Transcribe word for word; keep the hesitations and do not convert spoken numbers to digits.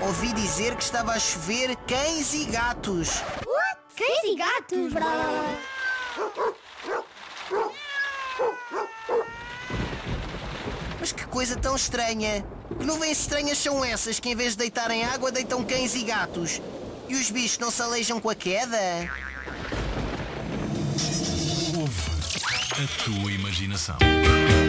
Ouvi dizer que estava a chover cães e gatos. What? Cães e gatos? Mas que coisa tão estranha. Que nuvens estranhas são essas que em vez de deitarem água deitam cães e gatos? E os bichos não se aleijam com a queda? Ouve a tua imaginação.